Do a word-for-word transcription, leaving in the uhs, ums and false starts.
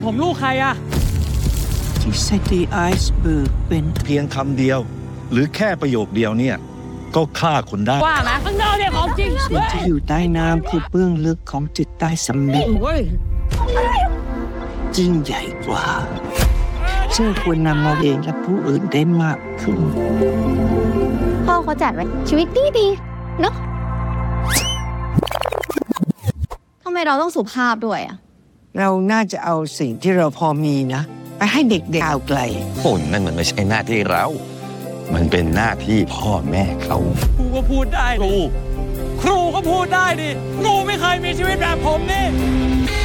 ผมลูกใครอะที่เซตีไอซ์เบิร์กเป็นเพียงคำเดียวหรือแค่ประโยคเดียวเนี่ยก็ฆ่าคนได้ว่านะข้างนอกเนี่ยของจริงสิ่งที่อยู่ใต้น้ำคือเบื้องลึกของจิตใต้สำนึกยิ่งใหญ่กว่าซึ่งควรนำมาเองและผู้อื่นได้มากขึ้นพ่อเขาจัดไว้ชีวิตดีดีเนาะทำไมเราต้องสุภาพด้วยอะเราน่าจะเอาสิ่งที่เราพอมีนะไปให้เด็กๆก้าวไกลโอ้นั่นมันไม่ใช่หน้าที่เรา มันเป็นหน้าที่พ่อแม่เขาครูก็พูดได้ครูครูก็พูดได้ดิครูไม่เคยมีชีวิตแบบผมนี่